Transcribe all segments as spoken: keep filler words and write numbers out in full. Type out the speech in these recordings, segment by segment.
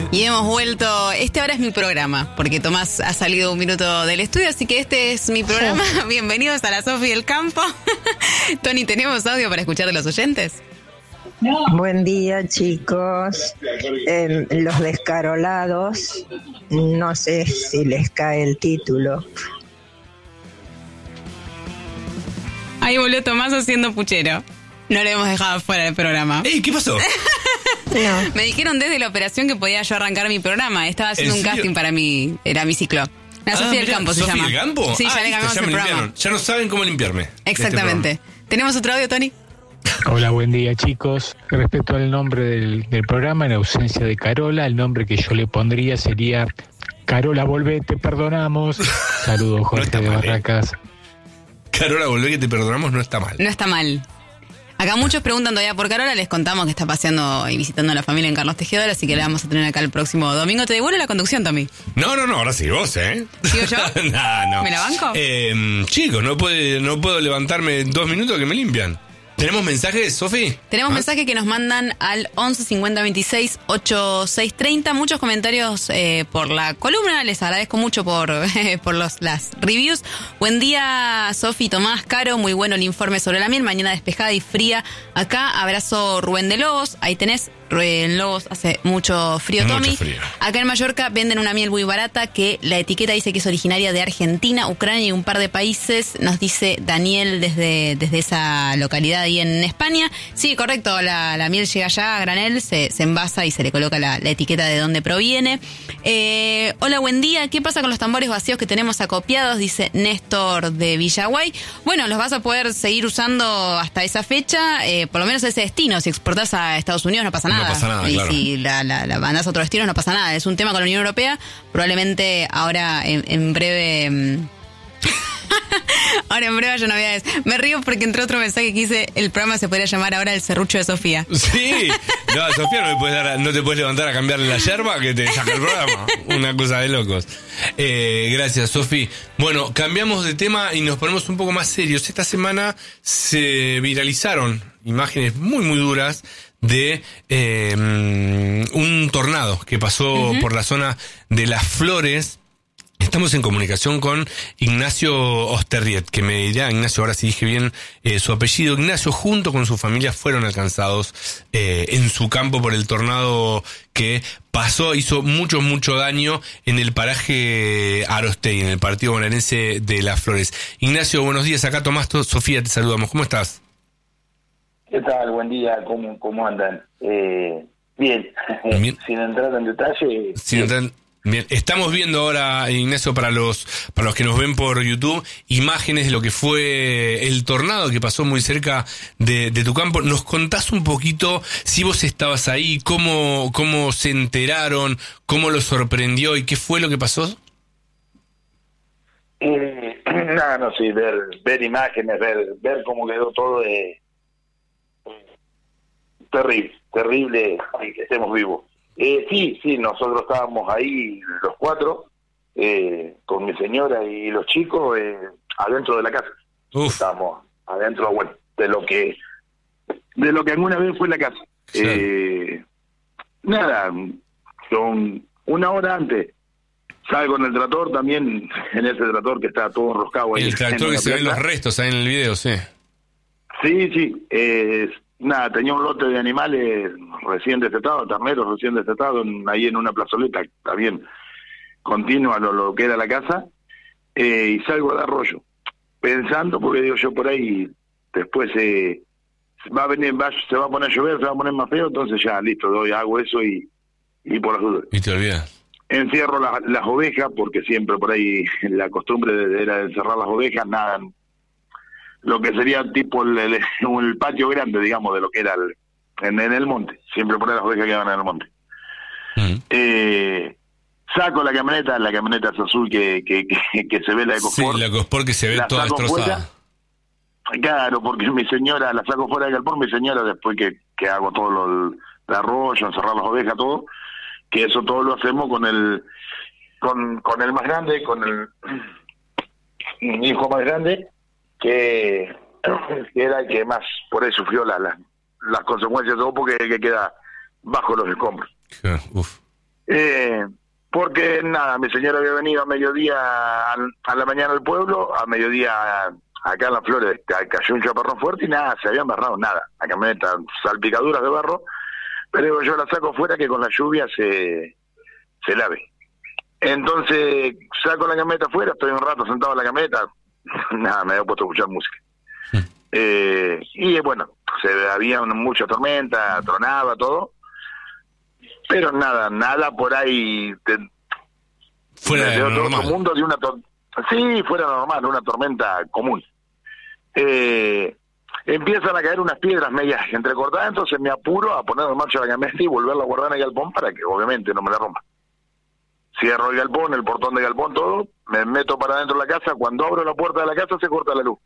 Y hemos vuelto, este ahora es mi programa, porque Tomás ha salido un minuto del estudio, así que este es mi programa. Bienvenidos a la Sofi del Campo. Tony, ¿tenemos audio para escuchar de los oyentes? No. Buen día, chicos. Eh, los descarolados, no sé si les cae el título. Ahí volvió Tomás haciendo puchero. No le hemos dejado fuera del programa. ¡Ey! ¿Qué pasó? No. Me dijeron desde la operación que podía yo arrancar mi programa. Estaba haciendo un casting para mi, era mi ciclo. La ah, Sofía del Campo se ¿Sofía llama. ¿Sofía del Campo? Sí, ah, ya le cambiamos ya el programa. Limpiaron. Ya no saben cómo limpiarme. Exactamente. Este ¿Tenemos otro audio, Tony? Hola, buen día, chicos. Respecto al nombre del, del programa, en ausencia de Carola, el nombre que yo le pondría sería Carola, volvé, te perdonamos. Saludos, Jorge no de mal, Barracas. Eh. Carola, volvé, que te perdonamos, no está mal. No está mal. Acá muchos preguntan todavía por Carola, les contamos que está paseando y visitando a la familia en Carlos Tejedor, así que la vamos a tener acá el próximo domingo. ¿Te devuelve la conducción, Tommy? No, no, no, ahora sí vos, ¿eh? ¿Sigo yo? nah, no. ¿Me la banco? Eh, chicos, no, puede, no puedo levantarme en dos minutos que me limpian. ¿Tenemos mensajes, Sofi? Tenemos ¿Ah? mensajes que nos mandan al once cincuenta veintiséis ochenta y seis treinta. Muchos comentarios eh, por la columna. Les agradezco mucho por, eh, por los, las reviews. Buen día, Sofi, Tomás, Caro. Muy bueno el informe sobre la miel. Mañana despejada y fría acá. Abrazo, Rubén de Lobos. Ahí tenés. En Lobos hace mucho frío, mucho Tommy. Frío. Acá en Mallorca venden una miel muy barata que la etiqueta dice que es originaria de Argentina, Ucrania y un par de países. Nos dice Daniel desde, desde esa localidad ahí en España. Sí, correcto, la, la miel llega allá a granel, se, se envasa y se le coloca la, la etiqueta de dónde proviene. Eh, hola, buen día. ¿Qué pasa con los tambores vacíos que tenemos acopiados? Dice Néstor de Villaguay. Bueno, los vas a poder seguir usando hasta esa fecha, eh, por lo menos ese destino. Si exportás a Estados Unidos no pasa nada. No pasa nada, y claro. si la, la, la mandás a otro destino no pasa nada. Es un tema con la Unión Europea. Probablemente ahora en, en breve... ahora en breve haya novedades. Me río porque entró otro mensaje que dice: el programa se podría llamar ahora El Serrucho de Sofía. Sí. No, a Sofía no, le puedes dar, no te puedes levantar a cambiarle la yerba que te saca el programa. Una cosa de locos. Eh, gracias, Sofi. Bueno, cambiamos de tema y nos ponemos un poco más serios. Esta semana se viralizaron imágenes muy, muy duras de eh, un tornado que pasó uh-huh. por la zona de Las Flores. Estamos en comunicación con Ignacio Osterriet, que me dirá, Ignacio, ahora sí dije bien eh, su apellido. Ignacio, junto con su familia, fueron alcanzados eh, en su campo por el tornado que pasó, hizo mucho, mucho daño en el paraje Arostegui, en el partido bonaerense de Las Flores. Ignacio, buenos días. Acá Tomás, Sofía, te saludamos. ¿Cómo estás? ¿Qué tal? Buen día, ¿cómo, cómo andan? Eh, bien. bien, sin entrar en detalle. Sin entrar en... Bien, estamos viendo ahora, Ignacio, para los para los que nos ven por YouTube, imágenes de lo que fue el tornado que pasó muy cerca de, de tu campo. ¿Nos contás un poquito si vos estabas ahí, cómo cómo se enteraron, cómo los sorprendió y qué fue lo que pasó? Eh, nada, no sé, ver ver imágenes, ver ver cómo quedó todo de... terrible, terrible que estemos vivos. Eh, sí, sí, nosotros estábamos ahí los cuatro, eh, con mi señora y los chicos, eh, adentro de la casa. Uf. Estábamos adentro, bueno, de lo que de lo que alguna vez fue la casa. Sí. Eh, nada, son una hora antes salgo en el tractor también, en ese tractor que está todo enroscado ahí. El tractor que se ven los restos ahí en el video, sí. Sí, sí, eh, nada, tenía un lote de animales recién destetados, terneros recién destetados, en, ahí en una plazoleta, también continua lo, lo que era la casa, eh, y salgo de arroyo, pensando, porque digo yo por ahí, después eh, va a venir, va, se va a poner a llover, se va a poner más feo, entonces ya, listo, doy, hago eso y, y por las dudas. Y te olvidas. Encierro la, las ovejas, porque siempre por ahí la costumbre era encerrar las ovejas, nada, lo que sería tipo el, el, el patio grande, digamos, de lo que era el, en, en el monte. Siempre por ahí las ovejas quedaban en el monte. Uh-huh. Eh, saco la camioneta, la camioneta es azul que, que, que, que se ve la EcoSport. Sí, la EcoSport que se ve toda destrozada. Fuera. Claro, porque mi señora, la saco fuera de Galpón, mi señora, después que, que hago todo lo, el arroyo, encerrar las ovejas, todo, que eso todo lo hacemos con el con, con el más grande, con el mi hijo más grande, que, que era el que más por ahí sufrió la, la, las consecuencias de todo, porque el que queda bajo los escombros. Uf. Eh, porque nada, mi señora había venido a mediodía a, a la mañana al pueblo, a mediodía acá en Las Flores cayó un chaparrón fuerte y nada, se había embarrado nada, la camioneta, salpicaduras de barro, pero yo la saco fuera que con la lluvia se, se lave. Entonces saco la camioneta afuera, estoy un rato sentado en la camioneta, nada, me había puesto a escuchar música. Sí. Eh, y bueno, se había una, mucha tormenta, tronaba, todo, pero nada, nada por ahí de, fuera de, de otro, otro mundo, de una tor- sí, fuera normal, una tormenta común. Eh, empiezan a caer unas piedras medias entrecortadas, entonces me apuro a poner en marcha la camioneta y volverla a guardar en el galpón para que obviamente no me la rompa. Cierro el galpón, el portón de galpón, todo, me meto para adentro de la casa, cuando abro la puerta de la casa se corta la luz.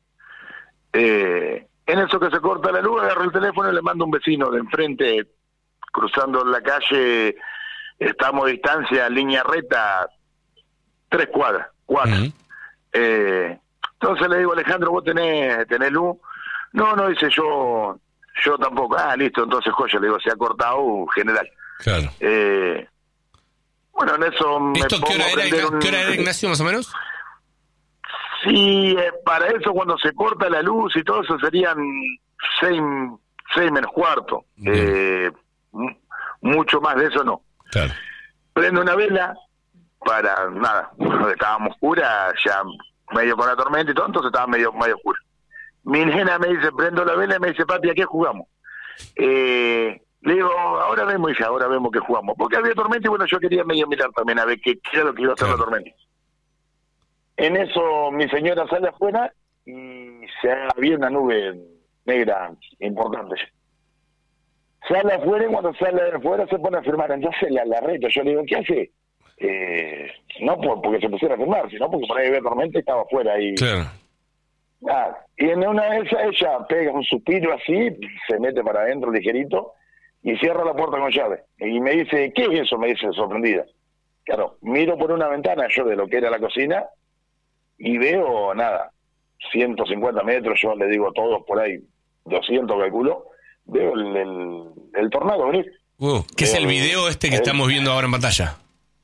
Eh, en eso que se corta la luz, agarro el teléfono y le mando a un vecino de enfrente, cruzando la calle, estamos a distancia, línea recta, tres cuadras, cuatro. Uh-huh. Eh, entonces le digo, Alejandro, ¿vos tenés, tenés luz? No, no, dice, yo yo tampoco. Ah, listo, entonces, joya, le digo, se ha cortado, general. Claro. Eh, bueno, en eso me ¿Esto pongo qué hora, a era, un... ¿qué hora era, Ignacio, más o menos? Sí, eh, para eso cuando se corta la luz y todo eso serían seis, seis menos cuarto. Eh, m- mucho más de eso no. Claro. Prendo una vela para, nada, estábamos oscura, ya medio con la tormenta y todo, entonces estaba medio, medio oscura. Mi nena me dice, prendo la vela y me dice, papi, ¿a qué jugamos? Eh... Le digo, ahora vemos y ya, ahora vemos que jugamos. Porque había tormenta y bueno, yo quería medio mirar también a ver qué, qué era lo que iba a hacer claro. la tormenta. En eso mi señora sale afuera y se había una nube negra importante. Sale afuera y cuando sale afuera se pone a firmar. Entonces la, la reto, yo le digo, ¿qué hace? Eh, no por, porque se pusiera a firmar, sino porque por ahí había tormenta y estaba afuera. Y, claro. ah, y en una de esas ella pega un suspiro así, se mete para adentro ligerito, y cierra la puerta con llave. Y me dice, ¿qué es eso? Me dice, sorprendida. Claro, miro por una ventana yo de lo que era la cocina y veo, nada, ciento cincuenta metros, yo le digo a todos por ahí, doscientos calculo, veo el, el, el tornado venir. Uh, ¿Qué es el video este que el, estamos viendo ahora en pantalla?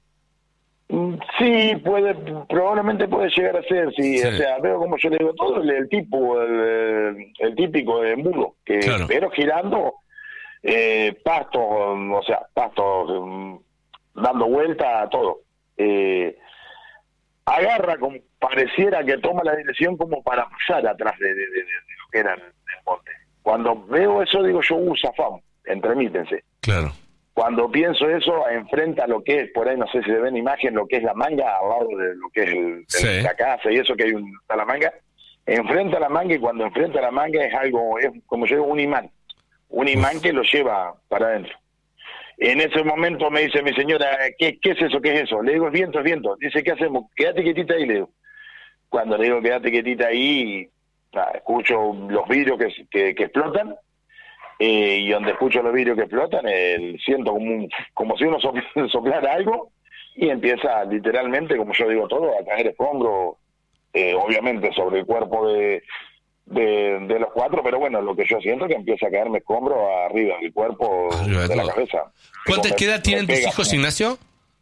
Sí, puede, probablemente puede llegar a ser, sí. sí. O sea, veo como yo le digo todo, el, el tipo, el, el típico de embudo, que claro. pero girando... Eh, pastos, o sea, pastos um, dando vuelta a todo. Eh, agarra como pareciera que toma la dirección como para pasar atrás de, de, de, de, de lo que era el, el monte. Cuando veo eso digo yo, uh, zafamos, entremítense. Claro. Cuando pienso eso, enfrenta lo que es, por ahí no sé si se ven imagen, lo que es la manga al lado de lo que es el, sí. el, la casa y eso que hay un, está la manga. Enfrenta la manga y cuando enfrenta la manga es algo, es como yo digo, un imán. Un imán que lo lleva para adentro. En ese momento me dice mi señora, ¿qué, qué es eso? ¿Qué es eso? Le digo, es viento, es viento. Dice, ¿qué hacemos? Quédate quietita ahí, le digo. Cuando le digo, quédate quietita ahí, nada, escucho los vidrios que, que, que explotan, eh, y donde escucho los vidrios que explotan, eh, siento como, un, como si uno soplara algo, y empieza literalmente, como yo digo todo, a caer escombro, eh, obviamente sobre el cuerpo de... De, de los cuatro, pero bueno, lo que yo siento es que empieza a caerme escombro arriba del cuerpo, arriba de, de la cabeza. ¿Cuánta edad tienen tus hijos, Ignacio?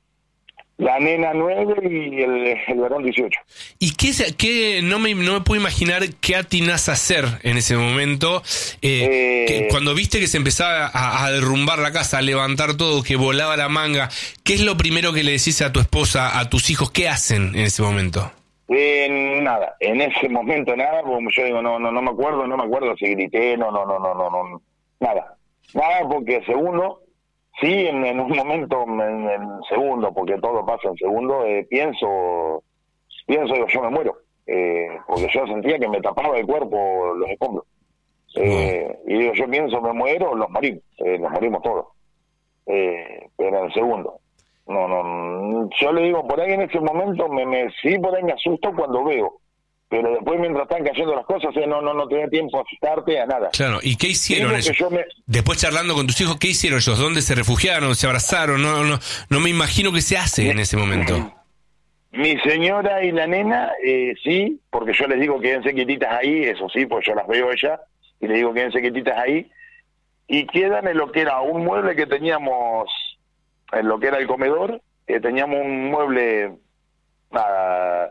La nena nueve y el, el varón dieciocho. ¿Y qué, qué no, me, no me puedo imaginar qué atinás a hacer en ese momento? Eh, eh, que cuando viste que se empezaba a, a derrumbar la casa, a levantar todo, que volaba la manga, ¿qué es lo primero que le decís a tu esposa, a tus hijos? ¿Qué hacen en ese momento? Eh, nada, en ese momento nada, como yo digo, no, no, no me acuerdo, no me acuerdo si grité, no, no, no, no, no, no, nada, nada, porque segundo, sí, en, en un momento, en, en segundo, porque todo pasa en segundo, eh, pienso, pienso, digo, yo me muero, eh, porque yo sentía que me tapaba el cuerpo los escombros, eh, y digo, yo pienso, me muero, los morimos, eh, los morimos todos, eh, pero en segundo. No, no, yo le digo, por ahí en ese momento, me, me sí, por ahí me asusto cuando veo, pero después mientras están cayendo las cosas, eh, no no no tenés tiempo a asustarte a nada. Claro, ¿y qué hicieron ellos? Me... Después charlando con tus hijos, ¿qué hicieron ellos? ¿Dónde se refugiaron? ¿Se abrazaron? No no no me imagino qué se hace en ese momento. Mi señora y la nena, eh, sí, porque yo les digo quédense quietitas ahí, eso sí, pues yo las veo ella, y les digo quédense quietitas ahí, y quedan en lo que era un mueble que teníamos... en lo que era el comedor, eh, teníamos un mueble, nada,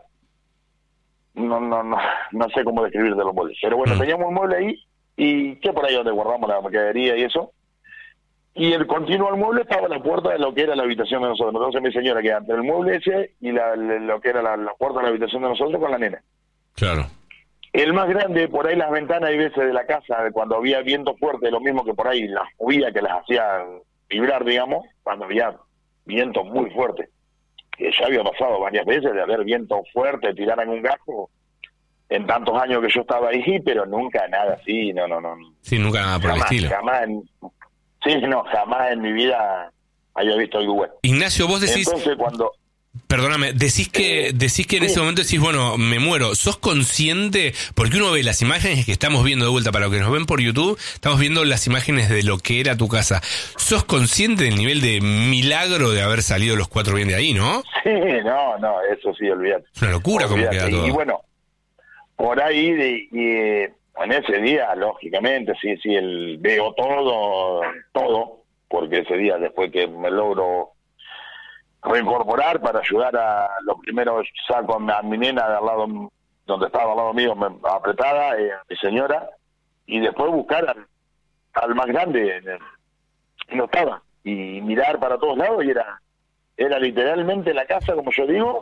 no, no, no, no sé cómo describir de los muebles, pero bueno, mm. teníamos un mueble ahí, y que por ahí donde guardamos la mercadería y eso, y el continuo al mueble estaba a la puerta de lo que era la habitación de nosotros. Entonces mi señora queda entre el mueble ese y la, lo que era la, la puerta de la habitación de nosotros con la nena. Claro. El más grande, por ahí las ventanas, hay veces de la casa, cuando había viento fuerte, lo mismo que por ahí las movía, que las hacía vibrar, digamos, cuando había viento muy fuerte. Que ya había pasado varias veces de haber viento fuerte, tirar en un gajo, en tantos años que yo estaba ahí, pero nunca nada así, no, no, no. Sí, nunca nada por jamás, el estilo. Jamás en, sí, no, jamás en mi vida había visto algo bueno. Ignacio, vos decís... Entonces cuando... Perdóname, decís que decís que en sí. ese momento decís, bueno, me muero. ¿Sos consciente? Porque uno ve las imágenes que estamos viendo de vuelta, para los que nos ven por YouTube, estamos viendo las imágenes de lo que era tu casa. ¿Sos consciente del nivel de milagro de haber salido los cuatro bien de ahí, no? Sí, no, no, eso sí, olvídate. Es una locura cómo queda todo. Y bueno, por ahí, de, y, en ese día, lógicamente, sí, sí, el, veo todo, todo, porque ese día, después que me logro reincorporar para ayudar a los primeros, saco a mi nena de al lado, donde estaba al lado mío, me, apretada, eh, a mi señora, y después buscar al, al más grande, y no estaba, y mirar para todos lados, y era era literalmente la casa, como yo digo,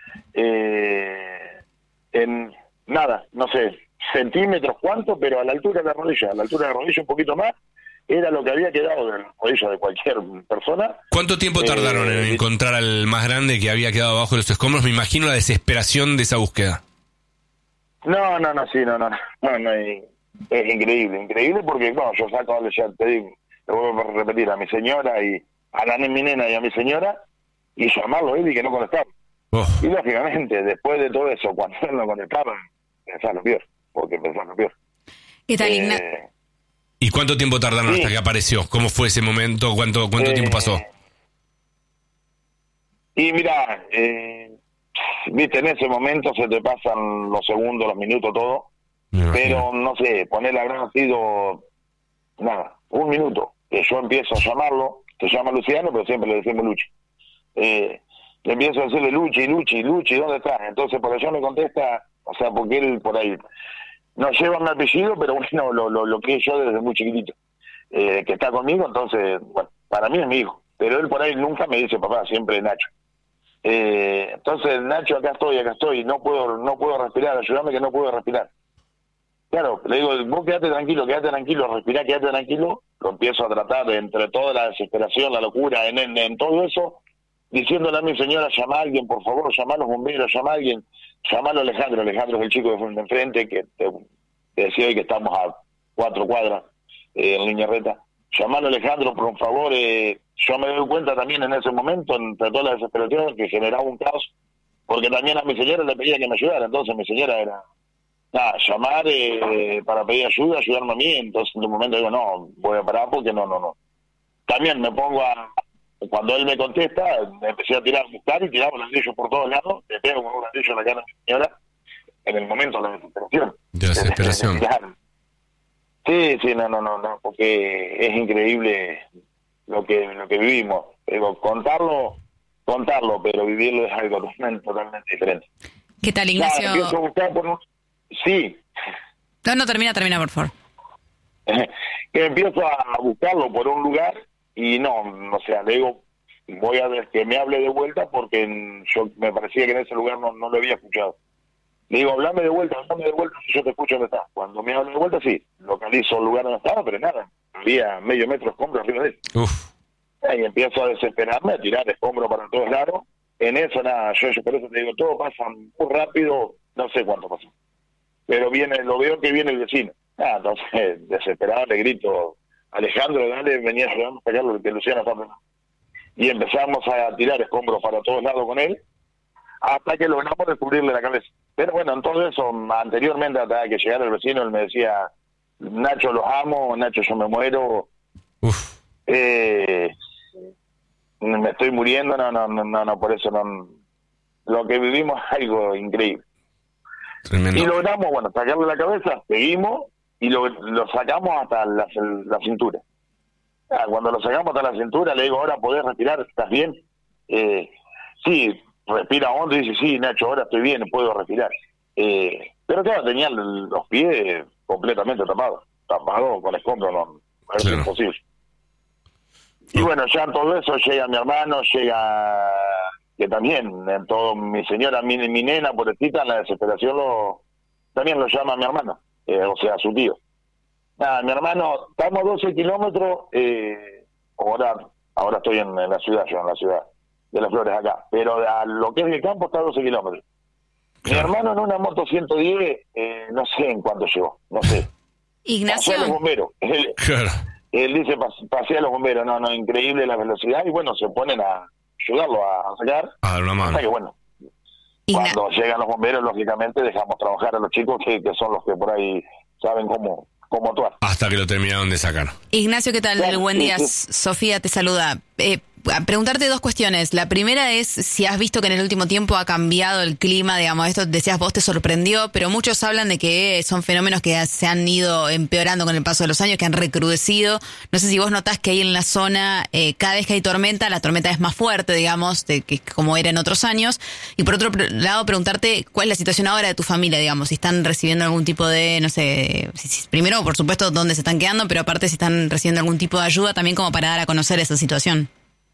eh, en nada, no sé, centímetros cuántos, pero a la altura de la rodilla, a la altura de la rodilla un poquito más, era lo que había quedado de la rodilla de cualquier persona. ¿Cuánto tiempo tardaron eh, en encontrar al más grande que había quedado abajo de los escombros? Me imagino la desesperación de esa búsqueda. No, no, no, sí, no, no, no, no, es, es increíble, increíble porque, bueno, yo saco, ya te digo, te vuelvo a repetir, a mi señora y a la mi nena y a mi señora, y llamarlo él y que no contestaba. Oh. Y lógicamente, después de todo eso, cuando él no contestaba, pensaba lo peor, porque pensaba lo peor. ¿Qué tal, eh, Ignacio? ¿Y cuánto tiempo tardaron sí. hasta que apareció? ¿Cómo fue ese momento? ¿Cuánto cuánto eh, tiempo pasó? Y mira, eh, viste, en ese momento se te pasan los segundos, los minutos, todo, pero no sé, ponerle habrá sido, nada, un minuto, que yo empiezo a llamarlo, se llama Luciano, pero siempre le decimos Luchi. Eh, le empiezo a decirle Luchi, Luchi, Luchi, ¿dónde estás? Entonces por allá me contesta, o sea, porque él por ahí no lleva mi apellido, pero bueno, lo, lo, lo que yo desde muy chiquitito, eh, que está conmigo, entonces, bueno, para mí es mi hijo, pero él por ahí nunca me dice papá, siempre Nacho. Eh, entonces, Nacho, acá estoy, acá estoy, no puedo, no puedo respirar, ayúdame que no puedo respirar. Claro, le digo, vos quédate tranquilo, quédate tranquilo, respirá, quédate tranquilo, lo empiezo a tratar de, entre toda la desesperación, la locura, en, en, en todo eso, diciéndole a mi señora, llama a alguien, por favor, llama a los bomberos, llama a alguien, llamalo a Alejandro, Alejandro es el chico de enfrente, que te, te decía hoy que estamos a cuatro cuadras eh, en línea recta, llamalo a Alejandro, por favor, eh, yo me doy cuenta también en ese momento, entre toda la desesperación, que generaba un caos, porque también a mi señora le pedía que me ayudara, entonces mi señora era, nada, llamar eh, para pedir ayuda, ayudarme a mí, entonces en un momento digo, no, voy a parar porque no, no, no. También me pongo a, cuando él me contesta, me empecé a tirar, a buscar y tiraba ladrillos por todos lados, le pego con un ladrillo en la cara de mi señora, en el momento de la desesperación. De desesperación. Sí, sí, no, no, no, no, porque es increíble lo que lo que vivimos. Digo, contarlo, contarlo, pero vivirlo es algo totalmente, totalmente diferente. ¿Qué tal, Ignacio? Claro, empiezo a buscar por un... Sí. No, no, termina, termina, por favor. Que empiezo a buscarlo por un lugar y no, o sea, le digo, voy a ver que me hable de vuelta porque yo me parecía que en ese lugar no, no lo había escuchado. Le digo, hablame de vuelta, hablame de vuelta si yo te escucho donde estás. Cuando me habla de vuelta, sí, localizo el lugar donde estaba, pero nada, había medio metro de escombro arriba de él. Uf. Y empiezo a desesperarme, a tirar escombro para todos lados. En eso, nada, yo, yo por eso te digo, todo pasa muy rápido, no sé cuánto pasó. Pero viene, lo veo que viene el vecino. Ah, entonces, desesperado, le grito, Alejandro, dale, venía ayudando a sacarlo, que Luciano está pegando. Y empezamos a tirar escombros para todos lados con él, hasta que logramos descubrirle la cabeza. Pero bueno, en todo eso, anteriormente, hasta que llegara el vecino, él me decía, Nacho, los amo, Nacho, yo me muero. Uf. Eh, me estoy muriendo, no, no, no, no, no, por eso no. Lo que vivimos es algo increíble. Tremendo. Y logramos, bueno, sacarle la cabeza, seguimos y lo, lo sacamos hasta la, la cintura. Ah, cuando lo sacamos hasta la cintura, le digo, ahora podés respirar, ¿estás bien? Eh, sí, respira hondo y dice, sí, Nacho, ahora estoy bien, puedo respirar. Eh, pero claro, tenía los pies completamente tapados, tapados con escombros, no, es claro. imposible. Y bueno, ya en todo eso llega mi hermano, llega, que también, en todo, mi señora, mi, mi nena, pobrecita, en la desesperación, lo, también lo llama a mi hermano, eh, o sea, a su tío. Nada, mi hermano, estamos a doce kilómetros, eh, ahora, ahora estoy en, en la ciudad, yo en la ciudad de Las Flores acá, pero a lo que es el campo está a doce kilómetros. Claro. Mi hermano en una moto ciento diez, eh, no sé en cuánto llegó, no sé. Ignacio. Pasé a los bomberos. Él, claro. él dice, pasé a los bomberos, no, no, increíble la velocidad, y bueno, se ponen a ayudarlo a sacar. A dar una mano. Hasta que bueno, Ign- cuando llegan los bomberos, lógicamente dejamos trabajar a los chicos que, que son los que por ahí saben cómo, cómo actuar. Hasta que lo terminaron de sacar. Ignacio, ¿qué tal? Claro, Buen sí, día. sí. Sofía te saluda. Eh, a preguntarte dos cuestiones. La primera es si has visto que en el último tiempo ha cambiado el clima, digamos, esto decías vos te sorprendió, pero muchos hablan de que son fenómenos que se han ido empeorando con el paso de los años, que han recrudecido. No sé si vos notás que ahí en la zona, eh, cada vez que hay tormenta, la tormenta es más fuerte, digamos, de que como era en otros años. Y por otro lado, preguntarte cuál es la situación ahora de tu familia, digamos, si están recibiendo algún tipo de, no sé, si, si, primero, por supuesto, dónde se están quedando, pero aparte si están recibiendo algún tipo de ayuda también como para dar a conocer esa situación.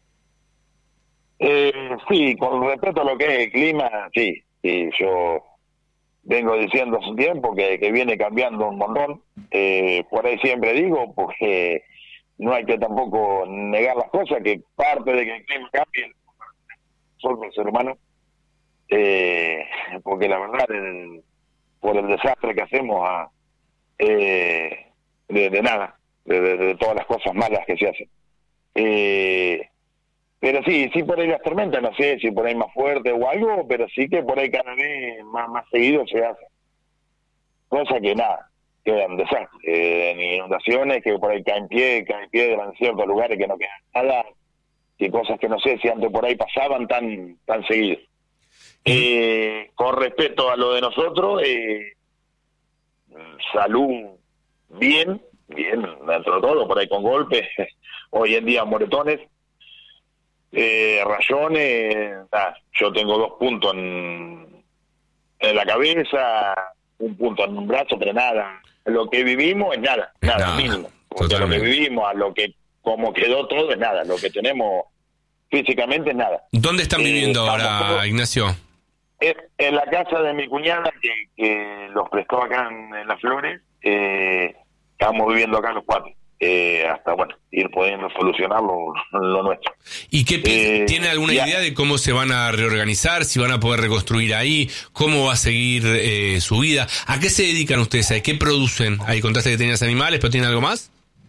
Eh, sí, con respecto a lo que es el clima, sí, sí, yo vengo diciendo hace tiempo que, que viene cambiando un montón, eh, por ahí siempre digo, porque no hay que tampoco negar las cosas, que parte de que el clima cambie solo el ser humano, eh, porque la verdad, el, por el desastre que hacemos a, eh, de, de nada, de, de, de todas las cosas malas que se hacen. Eh, Pero sí, sí por ahí las tormentas, no sé si por ahí más fuerte o algo, pero sí que por ahí cada vez más, más seguido se hace. Cosa que nada, quedan desastres, eh, ni inundaciones, que por ahí caen pie, caen piedras en ciertos lugares que no quedan nada, y cosas que no sé si antes por ahí pasaban tan tan seguido. Eh, con respecto a lo de nosotros, eh, salud bien, bien, dentro de todo, por ahí con golpes, hoy en día moretones, Eh, rayones, nah, yo tengo dos puntos en, en la cabeza, un punto en un brazo, pero nada. Lo que vivimos es nada, nada, nada mínimo. Porque lo que vivimos, a lo que como quedó todo es nada. Lo que tenemos físicamente es nada. ¿Dónde están viviendo eh, ahora, todos, Ignacio? Es en la casa de mi cuñada, que, que los prestó acá en, en Las Flores. Eh, estamos viviendo acá los cuatro. Eh, hasta, bueno, ir pudiendo solucionar lo, lo nuestro. ¿Y qué eh, tiene alguna ya. idea de cómo se van a reorganizar, si van a poder reconstruir ahí, cómo va a seguir eh, su vida? ¿A qué se dedican ustedes? ¿A qué producen? Ahí contaste que tenías animales, pero ¿tienen algo más?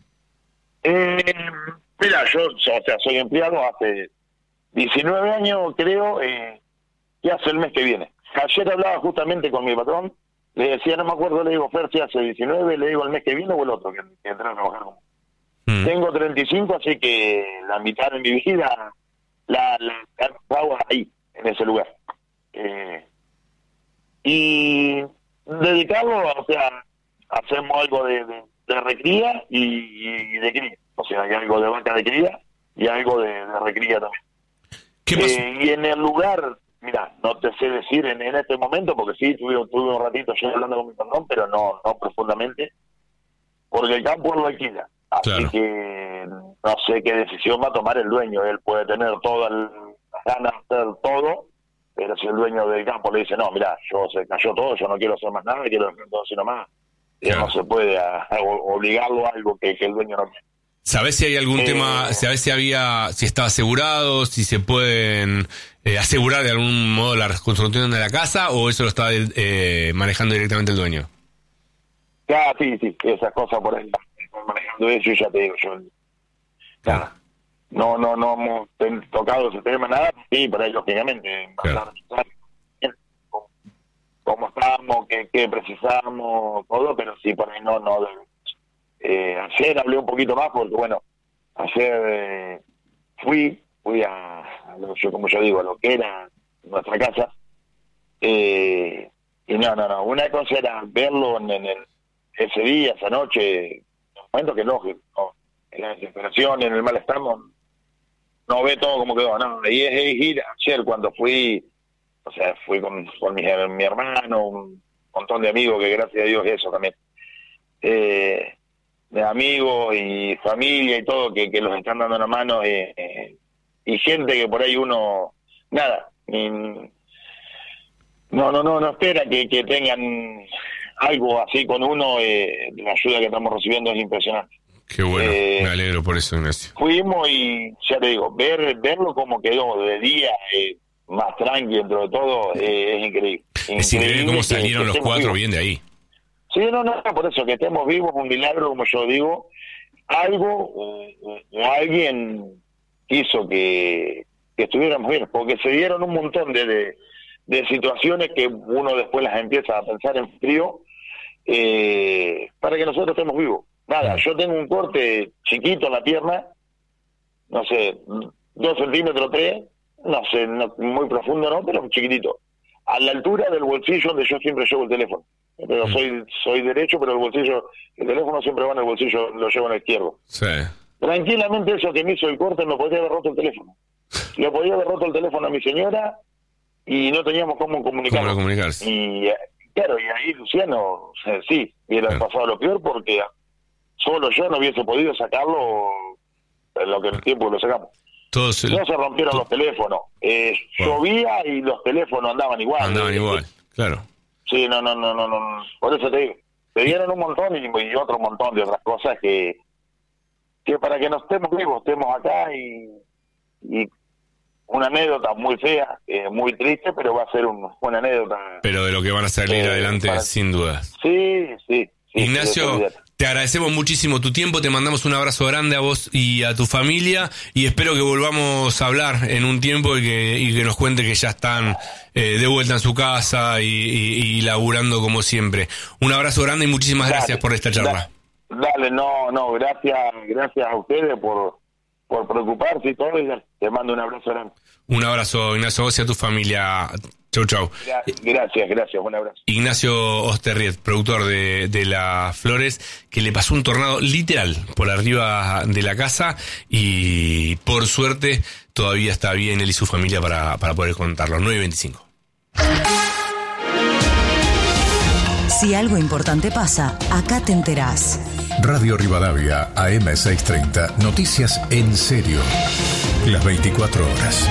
Eh, mira, yo, o sea, soy empleado hace diecinueve años, creo, eh, que hace el mes que viene. Ayer hablaba justamente con mi patrón, le decía, no me acuerdo, le digo, Fer, si hace diecinueve, le digo el mes que viene o el otro, que, que entré a trabajar con. Mm. Tengo treinta y cinco, así que la mitad de mi vida la, la, la hago ahí, en ese lugar. Eh, y dedicarlo, o sea, hacemos algo de, de, de recría y, y de cría. O sea, hay algo de vaca de cría y algo de, de recría también. ¿Qué pasa? Eh, y en el lugar, mira, no te sé decir en, en este momento, porque sí, tuve, tuve un ratito yo hablando con mi patrón, pero no, no profundamente, porque el campo lo alquila. Así claro. que no sé qué decisión va a tomar el dueño. Él puede tener todas las ganas de hacer todo, pero si el dueño del campo le dice, no, mira, yo se cayó todo, yo no quiero hacer más nada, quiero hacer todo así nomás, claro. no se puede a, a obligarlo a algo que, que el dueño no quiere. ¿Sabés si hay algún eh, tema, sabés si había, si está asegurado, si se pueden eh, asegurar de algún modo la reconstrucción de la casa, o eso lo está eh, manejando directamente el dueño? Ah, sí, sí, esas cosas por ahí están manejando eso y ya te digo, yo claro. no, no, no hemos tocado ese tema, nada, sí, por ahí lógicamente, claro. cómo, cómo estamos, qué, qué precisamos, todo, pero sí, por ahí no, no debemos. Eh, ayer hablé un poquito más porque, bueno, ayer eh, fui, fui a, a lo, yo como yo digo, a lo que era nuestra casa, eh, y no, no, no, una cosa era verlo en, en el, ese día, esa noche, en un momento que lógico, ¿no? en la desesperación, en el malestar, no, no ve todo como quedó, no, y es, es ir, ayer cuando fui, o sea, fui con, con mi, mi hermano, un montón de amigos, que gracias a Dios eso también, eh, de amigos y familia y todo, que, que los están dando una mano, eh, eh, y gente que por ahí uno, nada, ni, no, no, no, no espera que, que tengan algo así con uno, eh, la ayuda que estamos recibiendo es impresionante. Qué bueno, eh, me alegro por eso, Ignacio. Fuimos y, ya te digo, ver verlo como quedó de día, eh, más tranqui dentro de todo, eh, es increíble. Es increíble cómo salieron que, que los cuatro vivos. Bien de ahí. Sí, no, no, por eso, que estemos vivos, un milagro, como yo digo, algo o, o, o alguien hizo que, que estuviéramos bien, porque se dieron un montón de, de, de situaciones que uno después las empieza a pensar en frío, eh, para que nosotros estemos vivos. Nada, yo tengo un corte chiquito en la pierna, no sé, dos centímetros, tres, no sé, no, muy profundo no, pero chiquitito, a la altura del bolsillo donde yo siempre llevo el teléfono. Pero soy soy derecho, pero el bolsillo, el teléfono siempre va en el bolsillo, lo llevo en el izquierdo. Sí. Tranquilamente eso que me hizo el corte, me podría haber roto el teléfono. Le podía haber roto el teléfono a mi señora y no teníamos cómo comunicarnos. ¿Cómo comunicarse? Y claro, y ahí Luciano, o sea, sí, hubiera claro. pasado lo peor porque solo yo no hubiese podido sacarlo en lo que el tiempo lo sacamos. Todos el... No se rompieron Todo... los teléfonos. Eh, wow. Llovía y los teléfonos andaban igual. Andaban eh, igual, claro. Sí, no, no, no, no, no. Por eso te digo, te dieron un montón y, y otro montón de otras cosas que que para que nos estemos vivos, estemos acá y, y una anécdota muy fea, eh, muy triste, pero va a ser un, una anécdota. Pero de lo que van a salir eh, adelante, para... sin duda. Sí, sí. sí Ignacio, sí, te agradecemos muchísimo tu tiempo, te mandamos un abrazo grande a vos y a tu familia y espero que volvamos a hablar en un tiempo y que, y que nos cuente que ya están eh, de vuelta en su casa y, y, y laburando como siempre. Un abrazo grande y muchísimas dale, gracias por esta charla. Dale, dale, no, no, gracias, gracias a ustedes por, por preocuparse y todo, y te mando un abrazo grande. Un abrazo, Ignacio, a vos y a tu familia. Chau, chau. Gracias, gracias, un abrazo. Ignacio Osterriet, productor de, de Las Flores, que le pasó un tornado literal por arriba de la casa y por suerte todavía está bien él y su familia para, para poder contarlo. nueve y veinticinco. Si algo importante pasa, acá te enterás. Radio Rivadavia, A M seiscientos treinta, noticias en serio. Las veinticuatro horas.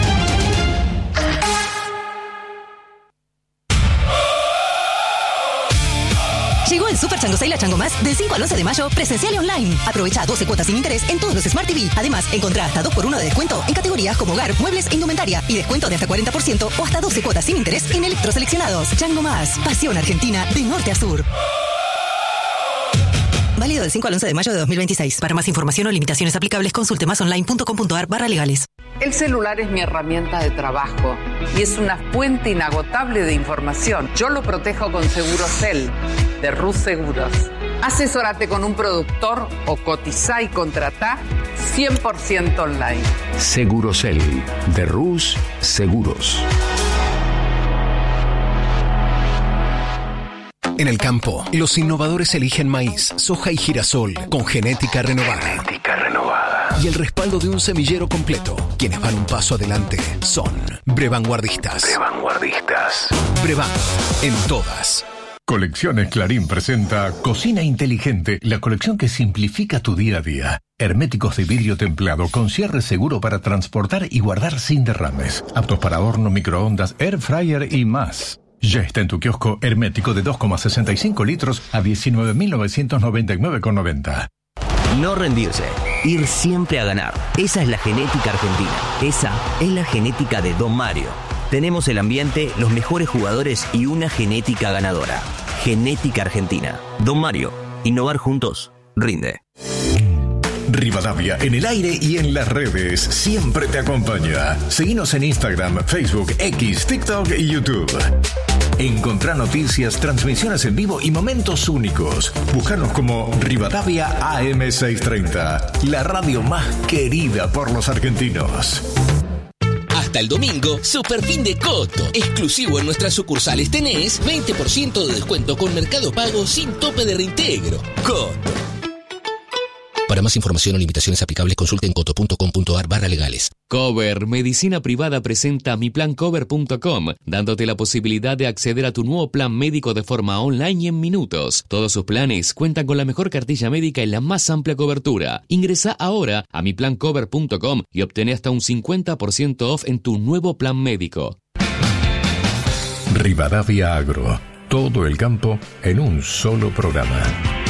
Llegó el Super Chango Sale a Chango Más del cinco al once de mayo, presencial y online. Aprovecha doce cuotas sin interés en todos los Smart T V. Además, encontrá hasta dos por uno de descuento en categorías como hogar, muebles e indumentaria. Y descuento de hasta cuarenta por ciento o hasta doce cuotas sin interés en electroseleccionados. Chango Más, pasión argentina de norte a sur. Válido del cinco al once de mayo de dos mil veintiséis. Para más información o limitaciones aplicables, consulte másonline.com.ar barra legales. El celular es mi herramienta de trabajo y es una fuente inagotable de información. Yo lo protejo con Segurosel de Rus Seguros. Asesórate con un productor o cotizá y contratá cien por ciento online. Segurosel de Rus Seguros. En el campo, los innovadores eligen maíz, soja y girasol con genética renovada. Genética renovada. Y el respaldo de un semillero completo. Quienes van un paso adelante son Brevanguardistas. Brevanguardistas. Brevan, en todas. Colecciones Clarín presenta Cocina Inteligente, la colección que simplifica tu día a día. Herméticos de vidrio templado con cierre seguro para transportar y guardar sin derrames. Aptos para horno, microondas, air fryer y más. Ya está en tu kiosco hermético de dos coma sesenta y cinco litros a diecinueve mil novecientos noventa y nueve con noventa. No rendirse, ir siempre a ganar. Esa es la genética argentina. Esa es la genética de Don Mario. Tenemos el ambiente, los mejores jugadores y una genética ganadora. Genética argentina. Don Mario, innovar juntos, rinde. Rivadavia en el aire y en las redes siempre te acompaña. Seguinos en Instagram, Facebook, X, TikTok y YouTube. Encontrá noticias, transmisiones en vivo y momentos únicos. Búscanos como Rivadavia A M seiscientos treinta, la radio más querida por los argentinos. Hasta el domingo, super fin de Coto. Exclusivo en nuestras sucursales tenés veinte por ciento de descuento con Mercado Pago sin tope de reintegro. Coto. Para más información o limitaciones aplicables, consulte en coto.com.ar barra legales. Cover Medicina Privada presenta mi plan cover punto com, dándote la posibilidad de acceder a tu nuevo plan médico de forma online y en minutos. Todos sus planes cuentan con la mejor cartilla médica y la más amplia cobertura. Ingresa ahora a mi plan cover punto com y obtén hasta un cincuenta por ciento off en tu nuevo plan médico. Rivadavia Agro. Todo el campo en un solo programa.